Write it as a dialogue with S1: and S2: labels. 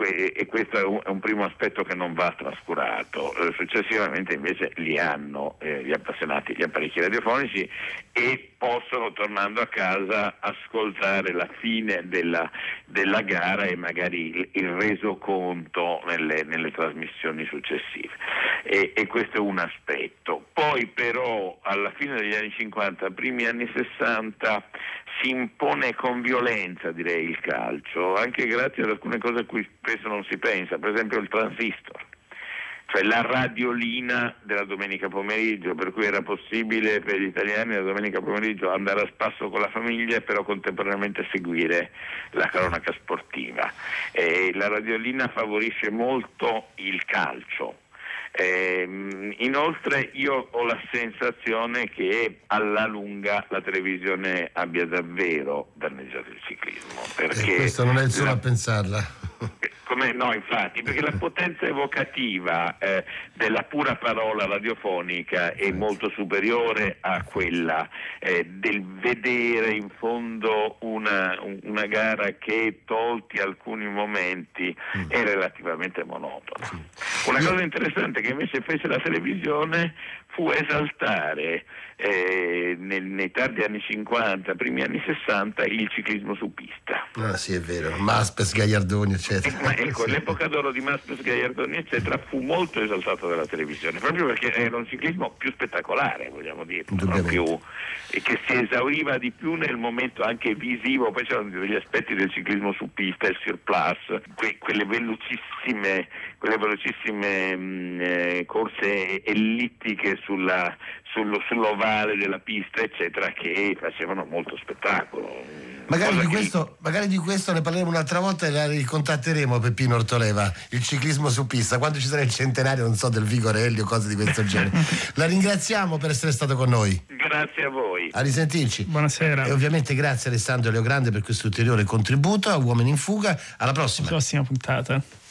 S1: questo è un primo aspetto che non va trascurato. Successivamente invece li hanno gli appassionati gli apparecchi radiofonici e possono, tornando a casa, ascoltare la fine della gara e magari il resoconto nelle trasmissioni successive, e questo è un aspetto. Poi però alla fine degli anni 50, primi anni 60, si impone con violenza, direi, il calcio, anche grazie ad alcune cose a cui spesso non si pensa, per esempio il transistor, cioè la radiolina della domenica pomeriggio, per cui era possibile per gli italiani la domenica pomeriggio andare a spasso con la famiglia e però contemporaneamente seguire la cronaca sportiva. La radiolina favorisce molto il calcio. Inoltre io ho la sensazione che alla lunga la televisione abbia davvero danneggiato il ciclismo, perché
S2: questo non è il solo a pensarla.
S1: No, infatti, perché la potenza evocativa della pura parola radiofonica è molto superiore a quella del vedere in fondo una gara che, tolti alcuni momenti, è relativamente monotona. Una cosa interessante che invece fece la televisione fu esaltare nei tardi anni 50, primi anni 60, il ciclismo su pista.
S2: Ah sì, è vero, Maspes, Gagliardoni, eccetera.
S1: Ma ecco, l'epoca d'oro di Maspes, Gagliardoni, eccetera, fu molto esaltata dalla televisione, proprio perché era un ciclismo più spettacolare, vogliamo dire, e che si esauriva di più nel momento anche visivo. Poi c'erano degli aspetti del ciclismo su pista, il surplus, quelle velocissime corse ellittiche sull'ovale della pista, eccetera, che facevano molto spettacolo.
S2: Magari di questo ne parleremo un'altra volta e la ricontatteremo, Peppino Ortoleva, il ciclismo su pista, quando ci sarà il centenario, non so, del Vigorelli o cose di questo genere. La ringraziamo per essere stato con noi.
S1: Grazie a voi.
S2: A risentirci.
S3: Buonasera.
S2: E ovviamente grazie Alessandro Leogrande per questo ulteriore contributo a Uomini in Fuga. Alla prossima.
S3: Prossima puntata.